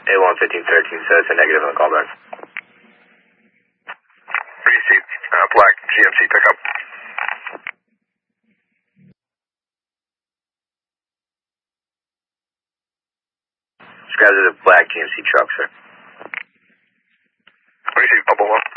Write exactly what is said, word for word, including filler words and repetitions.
A one fifteen thirteen says a negative on the callback. Receipt, uh, black G M C pickup. Described as a black G M C truck, sir. Receipt, bubble one.